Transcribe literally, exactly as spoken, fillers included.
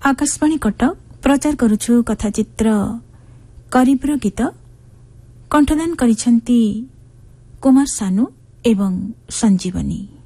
आकाशवाणी कटक प्रचार करुछु कथाचित्र करीब्र गीत कंठदान करिछन्ति कुमार सानु एवं संजीवनी।